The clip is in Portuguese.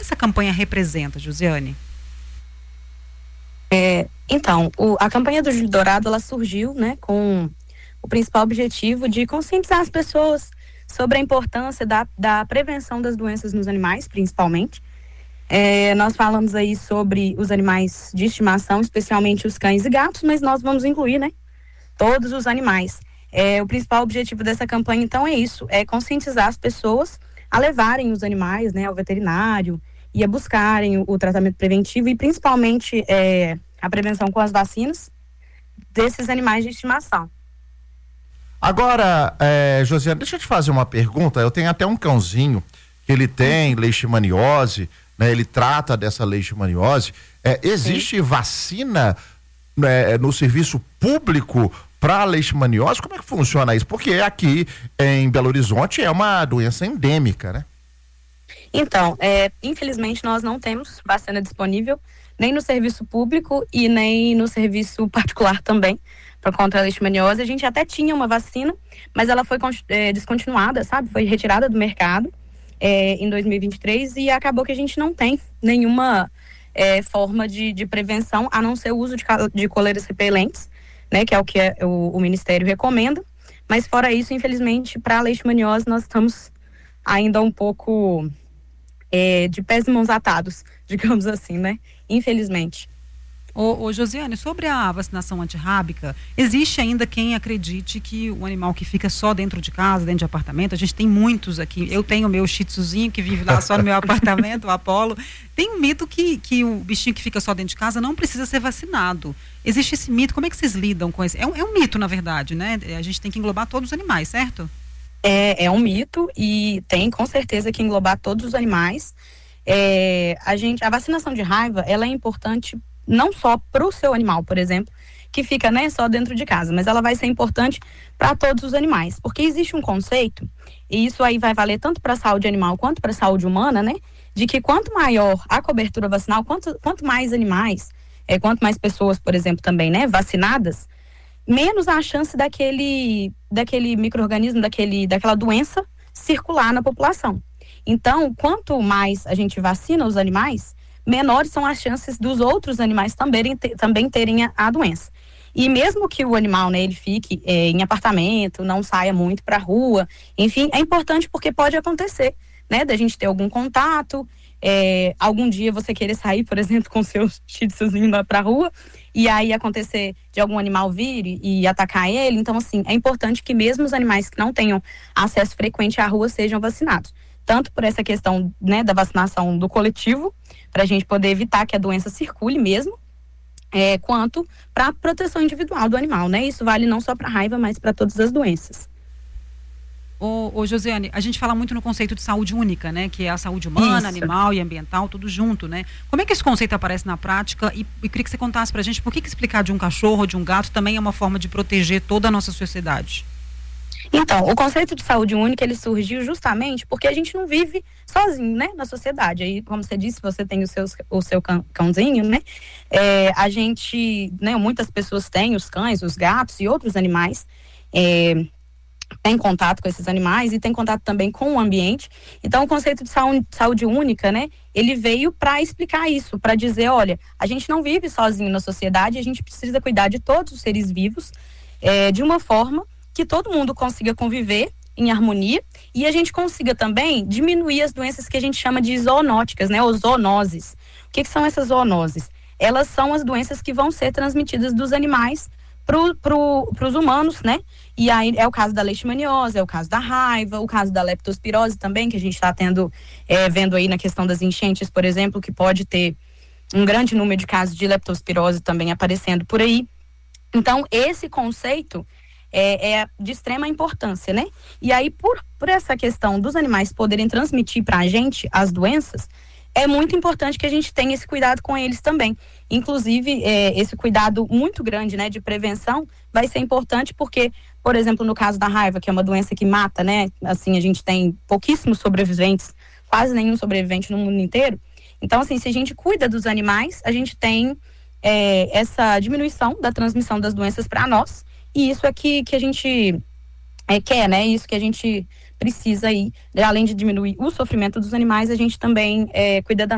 essa campanha representa, Josiane? Então, a campanha do Julho Dourado, ela surgiu, né, com o principal objetivo de conscientizar as pessoas sobre a importância da prevenção das doenças nos animais, principalmente. Nós falamos aí sobre os animais de estimação, especialmente os cães e gatos, mas nós vamos incluir, né, todos os animais. O principal objetivo dessa campanha, então, é isso, é conscientizar as pessoas a levarem os animais, né, ao veterinário e a buscarem o tratamento preventivo e principalmente a prevenção com as vacinas desses animais de estimação. Agora, Josiane, deixa eu te fazer uma pergunta. Eu tenho até um cãozinho que ele tem leishmaniose, né? Ele trata dessa leishmaniose. Existe vacina, né, no serviço público para leishmaniose? Como é que funciona isso? Porque aqui em Belo Horizonte é uma doença endêmica, né? Então, infelizmente nós não temos vacina disponível nem no serviço público e nem no serviço particular também para contra a leishmaniose. A gente até tinha uma vacina, mas ela foi descontinuada, sabe? Foi retirada do mercado em 2023 e acabou que a gente não tem nenhuma forma de prevenção, a não ser o uso de coleiras repelentes, né? Que é o que o Ministério recomenda. Mas fora isso, infelizmente, para a leishmaniose nós estamos ainda um pouco de pés e mãos atados, digamos assim, né? Infelizmente. Ô Josiane, sobre a vacinação antirrábica, existe ainda quem acredite que o animal que fica só dentro de casa, dentro de apartamento, a gente tem muitos aqui, eu tenho o meu shih tzuzinho que vive lá só no meu apartamento, o Apolo, tem um mito que o bichinho que fica só dentro de casa não precisa ser vacinado. Existe esse mito, como é que vocês lidam com esse? É um mito, na verdade, né? A gente tem que englobar todos os animais, certo? É um mito e tem com certeza que englobar todos os animais. A vacinação de raiva, ela é importante não só para o seu animal, por exemplo, que fica, né, só dentro de casa, mas ela vai ser importante para todos os animais, porque existe um conceito, e isso aí vai valer tanto para a saúde animal quanto para a saúde humana, né, de que quanto maior a cobertura vacinal, quanto mais animais, quanto mais pessoas, por exemplo, também, né, vacinadas, menos a chance daquele micro-organismo, daquela doença circular na população. Então, quanto mais a gente vacina os animais, menores são as chances dos outros animais também terem a doença. E mesmo que o animal, né, ele fique em apartamento, não saia muito para a rua, enfim, é importante porque pode acontecer, né, da gente ter algum contato, algum dia você querer sair, por exemplo, com seu shih tzuzinho lá para a rua, e aí acontecer de algum animal vir e atacar ele. Então, assim, é importante que mesmo os animais que não tenham acesso frequente à rua sejam vacinados. Tanto por essa questão, né, da vacinação do coletivo, para a gente poder evitar que a doença circule mesmo, quanto para a proteção individual do animal, né? Isso vale não só para a raiva, mas para todas as doenças. Ô Josiane, a gente fala muito no conceito de saúde única, né? Que é a saúde humana, Isso. animal e ambiental, tudo junto, né? Como é que esse conceito aparece na prática? E queria que você contasse pra gente por que explicar de um cachorro ou de um gato também é uma forma de proteger toda a nossa sociedade. Então, o conceito de saúde única, ele surgiu justamente porque a gente não vive sozinho, né, na sociedade. Aí, como você disse, você tem o seu cãozinho, né? A gente, né, muitas pessoas têm os cães, os gatos e outros animais, tem contato com esses animais e tem contato também com o ambiente. Então, o conceito de saúde única, né, ele veio para explicar isso, para dizer, olha, a gente não vive sozinho na sociedade, a gente precisa cuidar de todos os seres vivos de uma forma que todo mundo consiga conviver em harmonia e a gente consiga também diminuir as doenças que a gente chama de zoonóticas, né, ou zoonoses. O que são essas zoonoses? Elas são as doenças que vão ser transmitidas dos animais para os humanos, né? E aí é o caso da leishmaniose, é o caso da raiva, o caso da leptospirose também, que a gente está vendo aí na questão das enchentes, por exemplo, que pode ter um grande número de casos de leptospirose também aparecendo por aí. Então, esse conceito é de extrema importância, né? E aí, por essa questão dos animais poderem transmitir para a gente as doenças, é muito importante que a gente tenha esse cuidado com eles também. Inclusive, esse cuidado muito grande, né, de prevenção, vai ser importante porque, por exemplo, no caso da raiva, que é uma doença que mata, né, assim, a gente tem pouquíssimos sobreviventes, quase nenhum sobrevivente no mundo inteiro. Então, assim, se a gente cuida dos animais, a gente tem essa diminuição da transmissão das doenças para nós, e isso é que a gente quer, né, isso que a gente precisa aí, além de diminuir o sofrimento dos animais, a gente também cuida da